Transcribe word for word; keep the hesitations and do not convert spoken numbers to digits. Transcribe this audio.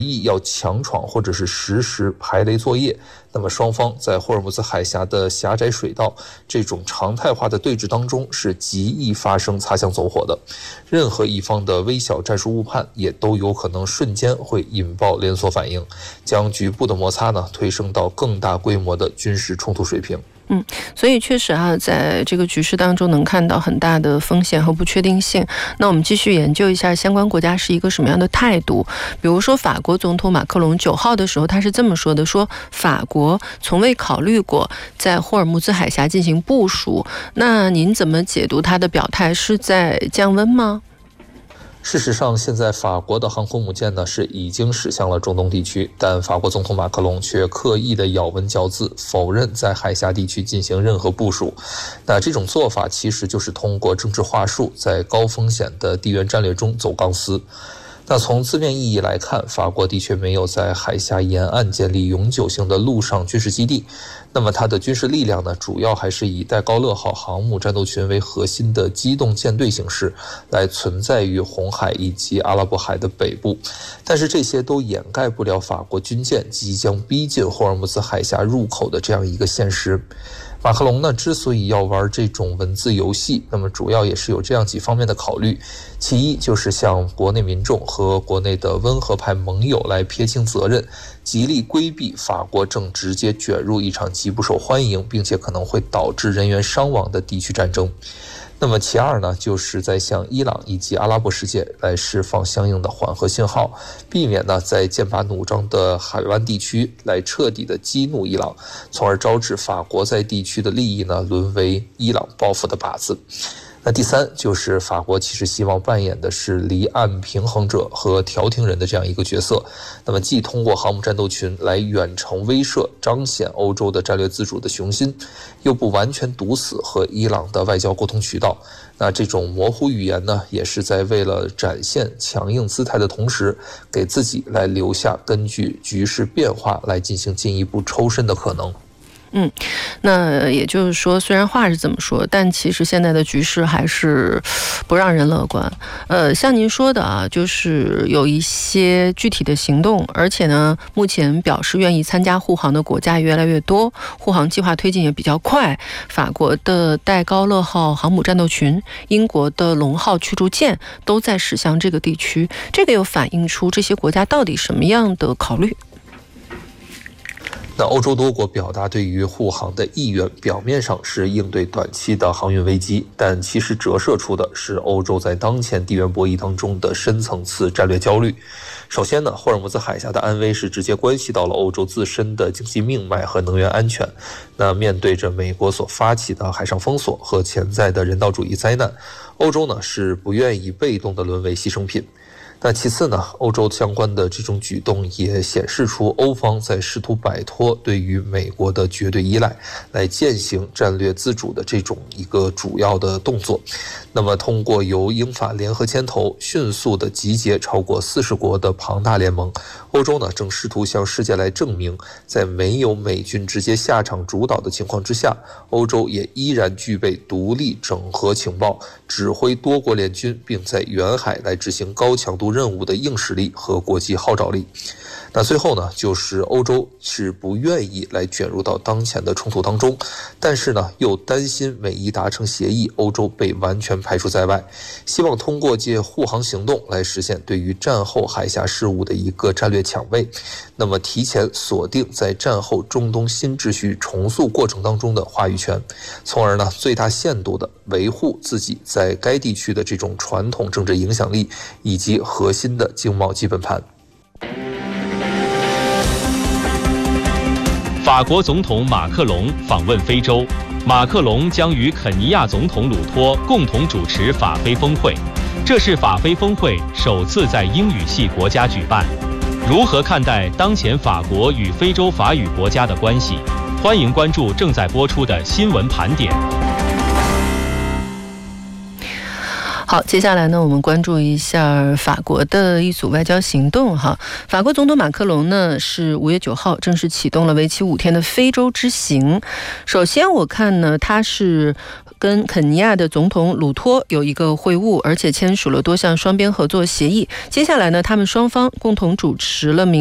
意要强闯或者是实施排雷作业。那么双方在霍尔木兹海峡的狭窄水道这种常态化的对峙当中是极易发生擦枪走火的，任何一方的微小战术误判也都有可能瞬间会引爆连锁反应，将局部的摩擦呢推升到更大规模的军事冲突水平。 嗯，所以确实啊，在这个局势当中能看到很大的风险和不确定性。那我们继续研究一下相关国家是一个什么样的态度。比如说法国总统马克龙九号的时候他是这么说的，说法国从未考虑过在霍尔木兹海峡进行部署。那您怎么解读他的表态，是在降温吗？ 事实上，现在法国的航空母舰呢是已经驶向了中东地区，但法国总统马克龙却刻意的咬文嚼字，否认在海峡地区进行任何部署。那这种做法其实就是通过政治话术，在高风险的地缘战略中走钢丝。那从字面意义来看，法国的确没有在海峡沿岸建立永久性的陆上军事基地，那么它的军事力量呢，主要还是以戴高乐号航母战斗群为核心的机动舰队形式来存在于红海以及阿拉伯海的北部，但是这些都掩盖不了法国军舰即将逼近霍尔木兹海峡入口的这样一个现实。马克龙呢，之所以要玩这种文字游戏，那么主要也是有这样几方面的考虑。其一就是向国内民众和国内的温和派盟友来撇清责任，极力规避法国正直接卷入一场极不受欢迎并且可能会导致人员伤亡的地区战争。那么其二呢，就是在向伊朗以及阿拉伯世界来释放相应的缓和信号，避免呢在剑拔弩张的海湾地区来彻底的激怒伊朗，从而招致法国在地区的利益呢沦为伊朗报复的靶子。那第三就是法国其实希望扮演的是离岸平衡者和调停人的这样一个角色，那么既通过航母战斗群来远程威慑彰显欧洲的战略自主的雄心，又不完全堵死和伊朗的外交沟通渠道。那这种模糊语言呢，也是在为了展现强硬姿态的同时，给自己来留下根据局势变化来进行进一步抽身的可能。 嗯，那也就是说，虽然话是这么说，但其实现在的局势还是不让人乐观。呃，像您说的啊，就是有一些具体的行动，而且呢，目前表示愿意参加护航的国家越来越多，护航计划推进也比较快。法国的戴高乐号航母战斗群、英国的龙号驱逐舰都在驶向这个地区，这个又反映出这些国家到底什么样的考虑？ 那欧洲多国表达对于护航的意愿，表面上是应对短期的航运危机，但其实折射出的是欧洲在当前地缘博弈当中的深层次战略焦虑。首先呢，霍尔木兹海峡的安危是直接关系到了欧洲自身的经济命脉和能源安全。那面对着美国所发起的海上封锁和潜在的人道主义灾难，欧洲呢是不愿意被动的沦为牺牲品。那其次呢，欧洲相关的这种举动也显示出欧方在试图摆脱对于美国的绝对依赖，来践行战略自主的这种一个主要的动作。那么通过由英法联合牵头，迅速的集结超过四十国的庞大联盟，欧洲呢正试图向世界来证明，在没有美军直接下场主导的情况之下，欧洲也依然具备独立整合情报、指挥多国联军，并在远海来执行高强度任务的硬实力和国际号召力。那最后呢，就是欧洲是不愿意来卷入到当前的冲突当中，但是呢，又担心美伊达成协议，欧洲被完全排除在外，希望通过借护航行动来实现对于战后海峡事务的一个战略抢位，那么提前锁定在战后中东新秩序重塑过程当中的话语权，从而呢，最大限度的维护自己在该地区的这种传统政治影响力以及核心的经贸基本盘。 法国总统马克龙访问非洲，马克龙将与肯尼亚总统鲁托共同主持法非峰会，这是法非峰会首次在英语系国家举办。如何看待当前法国与非洲法语国家的关系？欢迎关注正在播出的新闻盘点。 好，接下来呢，我们关注一下法国的一组外交行动哈。法国总统马克龙呢是五月九号正式启动了为期五天的非洲之行。首先我看呢，他是跟肯尼亚的总统鲁托有一个会晤，而且签署了多项双边合作协议。接下来呢，他们双方共同主持了明